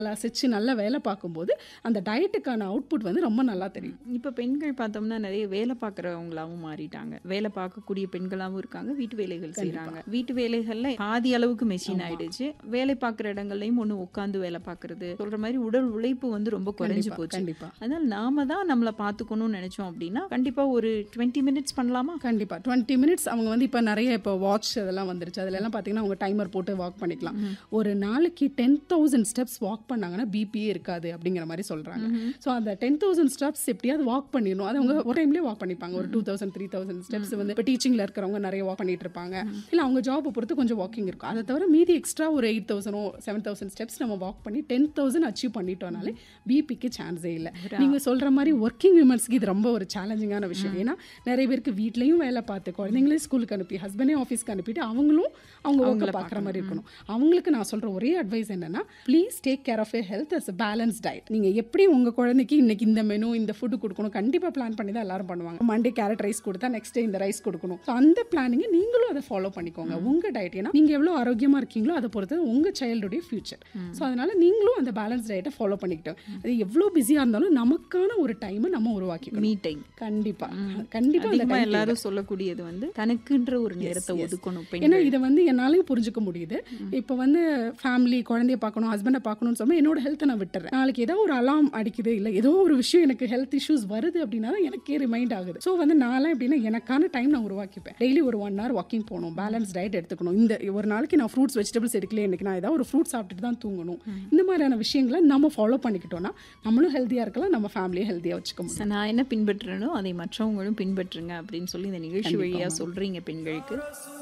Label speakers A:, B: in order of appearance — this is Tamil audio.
A: அசைச்சு நல்லா வேலை பார்க்கும்போது அந்த டயட்டுக்கான அவுட்புட் வந்து ரொம்ப நல்லா தெரியும்.
B: இப்போ பெண்கள் பார்த்தோம்னா நிறைய வேலை பார்க்குறவங்களாவும் மாறிட்டாங்க. வேலை பார்க்கக்கூடிய பெண்களாகவும் இருக்காங்க. வீட்டு வேலைகள் செய்கிறாங்க. வீட்டு வேலைகளில் பாதி அளவுக்கு மெஷின் ஆயிடுச்சு. வேலை பார்க்குற இடங்கள்லையும் ஒன்று உட்காந்து வேலை பார்க்குறது சொல்கிற மாதிரி உடல் உழைப்பு வந்து ரொம்ப குறைஞ்சு போச்சு.
A: கண்டிப்பா
B: அதனால் நாம தான் நம்மளை பார்த்துக்கணும்னு நினைச்சோம் அப்படின்னா கண்டிப்பாக ஒரு 20 மினிட்ஸ் பண்ணலாமா?
A: கண்டிப்பா 20 மினிட்ஸ். அவங்க வந்து இப்போ நிறைய இப்போ வாட்ச் அதெல்லாம் வந்துருச்சு. அதுல எல்லாம் பார்த்தீங்கன்னா அவங்க டைமர் போட்டு வாக் பண்ணிக்கலாம். ஒரு நாளைக்கு 10,000 ஸ்டெப்ஸ் வாக் பண்ணாங்கன்னா பிபியே இருக்காது அப்படிங்கிற மாதிரி சொல்றாங்க. ஸோ அந்த 10,000 ஸ்டெப்ஸ் எப்படியாவது வாக் பண்ணிடணும். அது அவங்க ஒரு டைம்லேயே வாக் பண்ணிப்பாங்க. ஒரு 2,000 3,000 ஸ்டெப்ஸ் வந்து இப்போ டீச்சிங்ல இருக்கிறவங்க நிறைய வாக் பண்ணிட்டு இருப்பாங்க. இல்லை அவங்க ஜாபை பொறுத்து கொஞ்சம் வாக்கிங் இருக்கும். அதை தவிர மீதி எக்ஸ்ட்ரா ஒரு 8,000 7,000 ஸ்டெப்ஸ் நம்ம வாக் பண்ணி 10,000 அச்சீவ் பண்ணிட்டோம்னாலே பிபிக்கு சான்ஸே இல்லை. நீங்க சொல்ற மாதிரி ஒர்க்கிங் விமன்ஸ்க்கு இது ரொம்ப ஒரு சேலஞ்சிங்கான விஷயம். ஏன்னா நிறைய பேருக்கு வீட்லயும் வேலை பார்த்து குழந்தைங்களையும் ஸ்கூலுக்கு அனுப்பி ஹஸ்பண்டையும் ஆஃபீஸ்க்கு அனுப்பிட்டு அவங்களும் அவங்க ஒர்க்கை பார்க்குற மாதிரி இருக்கணும். அவங்களுக்கு நான் சொல்ற ஒரே அட்வைஸ் என்னன்னா, please take care of your health as balance diet. நீங்க எப்படி உங்க குழந்தைக்கு இன்னைக்கு இந்த மெனு இந்த ஃபுட் கொடுக்கணும் கண்டிப்பா பிளான் பண்ணி தான் எல்லாரும் பண்ணுவாங்க. மண்டே கேரட் ரைஸ் கொடுத்தா நெக்ஸ்ட் டே இந்த ரைஸ் கொடுக்கணும். ஸோ அந்த பிளானிங் நீங்களும் அதை ஃபாலோ பண்ணிக்கோங்க. உங்க டயட் ஏன்னா நீங்க எவ்வளவு ஆரோக்கியமா இருக்கீங்களோ அதை பொறுத்து உங்க சைல்டுடைய ஃபியூச்சர். ஸோ அதனால நீங்களும் அந்த பேலன்ஸ் டயட்டை ஃபாலோ பண்ணிக்கிட்டோம். அது எவ்வளோ பிஸியா இருந்தாலும் நமக்கான ஒரு டைமை நம்ம உருவாக்கிக்கணும்.
B: மீ டைம்
A: கண்டிப்பா கண்டிப்பா
B: அதிகமா எல்லாரும் சொல்லக்கூடியது வந்து தனக்குன்ற ஒரு நேரத்தை ஒதுக்கணும்.
A: ஏன்னா இதை வந்து என்னாலையும் புரிஞ்சுக்க முடியுது. இப்போ வந்து ஃபேமிலி குழந்தைய பார்க்கணும் ஹஸ்பண்டை பார்க்கணும்னு சொன்னா என்னோட ஹெல்த்தை நான் விட்டுறேன். நாளைக்கு ஏதோ ஒரு அலாம் அடிக்குது இல்லை ஏதோ ஒரு விஷயம் எனக்கு ஹெல்த் இஷ்யூஸ் வருது அப்படின்னா தான் எனக்கே ரிமைண்ட் ஆகுது. ஸோ வந்து நான்லாம் எப்படின்னா எனக்கான டைம் நான் உருவாக்கிப்பேன். டெய்லி ஒரு 1 hour வாக்கிங் போகணும், பேலன்ஸ் டயட் எடுத்துக்கணும். இந்த ஒரு நாளைக்கு நான் ஃப்ரூட்ஸ் வெஜிடபிள்ஸ் எடுக்கல, இன்னைக்கு நான் ஏதாவது ஒரு ஃப்ரூட் சாப்பிட்டுட்டு தான் தூங்கணும். இந்த மாதிரியான விஷயங்களை நம்ம ஃபாலோ பண்ணிக்கிட்டோம்னா நம்மளும் ஹெல்த்தியா இருக்கலாம், நம்ம ஃபேமிலியை ஹெல்த்தியா வச்சுக்க முடியும்.
B: நான் என்ன பின்பற்றணும் அதை மற்றவங்களும் பின்பற்றுங்க அப்படின்னு சொல்லி இந்த நிகழ்ச்சி வழியா சொல்றீங்க பெண்களுக்கு.